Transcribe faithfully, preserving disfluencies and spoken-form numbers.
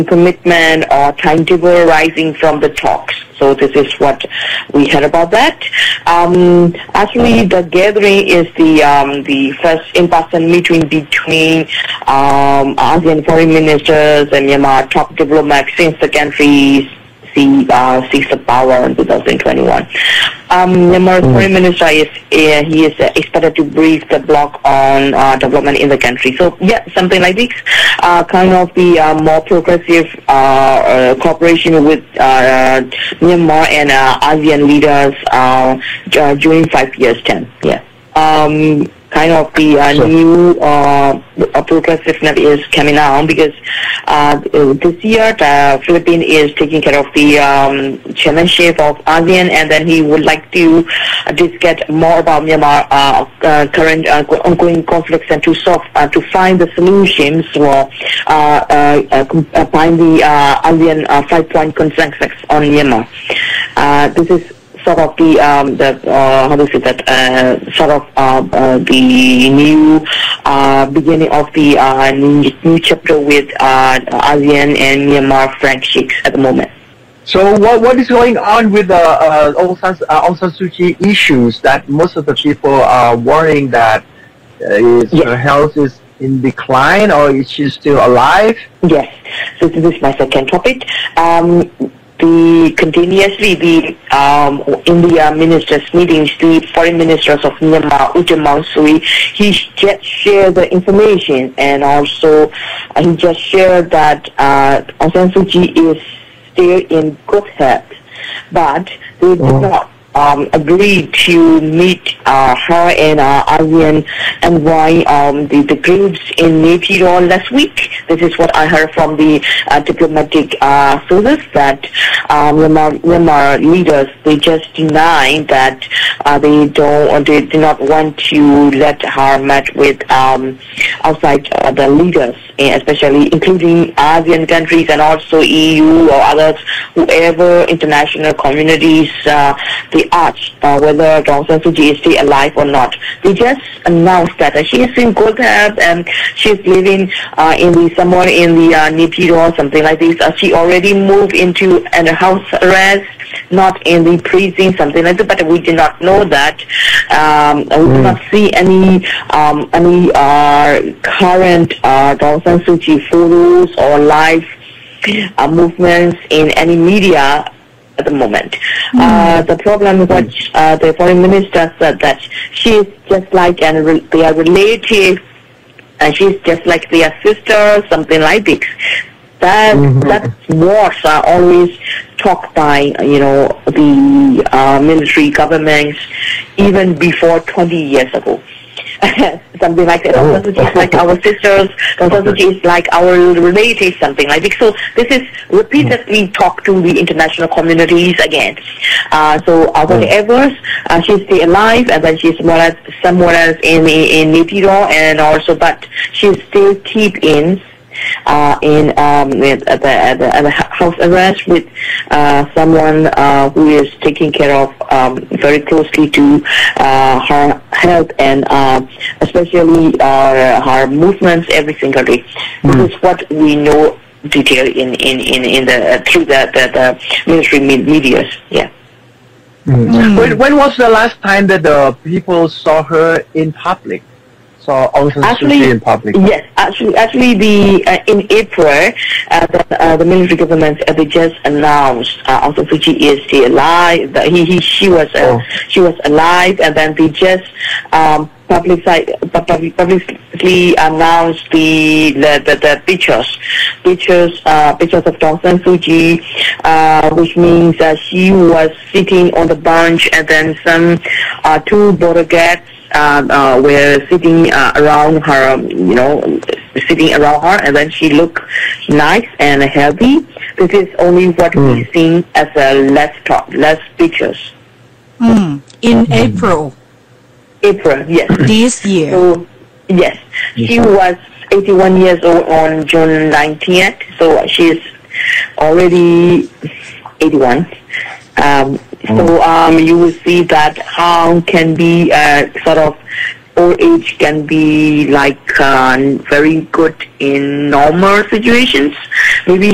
commitment or timetable rising from the talks. So this is what we heard about that. Um, actually, the gathering is the um, the first in-person meeting between um, ASEAN foreign ministers and Myanmar top diplomats since the country's see, uh, seized the power in two thousand twenty-one. Um, Myanmar's mm. foreign minister is uh, he is uh, expected to brief the bloc on uh, development in the country. So yeah, something like this, uh, kind of the uh, more progressive uh, uh, cooperation with uh, Myanmar and uh, ASEAN leaders uh, during five years term. Yeah. Um, kind of the uh, so, new uh, progressiveness is coming on because uh, this year the Philippines is taking care of the um, chairmanship of ASEAN, and then he would like to uh, discuss more about Myanmar uh, uh, current uh, ongoing conflicts and to solve uh, to find the solutions for uh, uh, uh, find the uh, ASEAN uh, five-point consensus on Myanmar. Uh, this is sort of the um, the uh, how do you say that uh, sort of uh, uh, the new uh, beginning of the uh, new, new chapter with uh, ASEAN and Myanmar friendships at the moment. So what what is going on with the uh, Aung San, uh, Aung San Suu Kyi issues that most of the people are worrying that uh, is, yes. her health is in decline, or is she still alive? Yes. So this is my second topic. Um, The continuously the um, in the uh, ministers' meetings, the foreign ministers of Myanmar, U Tin Maung Sui, he just shared the information, and also uh, he just shared that uh, Aung San Suu Kyi is still in good health, but they did oh. not um, agree to meet uh, her and uh, ASEAN envoy um, the, the groups in Naypyidaw last week. This is what I heard from the uh, diplomatic uh, sources, that uh, Myanmar, Myanmar leaders, they just deny that uh, they don't, or they do not want to let her meet with um, outside uh, the leaders, especially including ASEAN countries and also E U or others, whoever international communities uh, they ask uh, whether Aung San Suu Kyi is still alive or not. They just announced that uh, she is in good health and she's living uh, in the somewhere in the uh, Naypyidaw or something like this. Uh, she already moved into a house arrest, not in the prison, something like that. But we did not know that. Um, we mm. did not see any um, any uh, current uh, Aung San Suu Kyi photos or live uh, movements in any media at the moment. Mm. Uh, the problem is that uh, the foreign minister said that she is just like an re their relative, and she's just like their sister, something like this. That mm-hmm. that words are always talked by you know the uh, military governments even before twenty years ago. Something like that. Aung San Suu Kyi is like our sisters. Aung San Suu Kyi is like our relatives. Something like this. So this is repeatedly talked to the international communities again. Uh, so uh, whatever, uh, she's still alive, and then she's somewhere else, somewhere else in in Naypyidaw, and also, but she's still keep in. Uh, in um, with, at, the, at, the, at the house arrest with uh, someone uh, who is taking care of um, very closely to uh, her health and uh, especially uh, her movements every single day. Mm. This is what we know detail in in in, in the uh, through the, the the military media. Yeah. Mm. Mm. When when was the last time that the people saw her in public? So actually, in public. Yes, actually, actually, the uh, in April, uh, the, uh, the military government uh, they just announced uh, Aung San Suu Kyi is still alive. That he, he, she was, uh, oh. she was alive, and then they just um, publicly, publicly announced the the, the, the pictures, pictures, uh, pictures of Aung San Suu Kyi, uh, which means that she was sitting on the bench, and then some uh, two bodyguards. Uh, uh, were sitting uh, around her, you know, sitting around her, and then she looked nice and healthy. This is only what mm. we've seen as a less talk, less pictures. Mm. In mm. April. April, yes. This year. So, yes, she was eighty-one years old on June nineteenth, so she's already eighty-one. Um, so um, you will see that how can be uh, sort of old age can be like uh, very good in normal situations. Maybe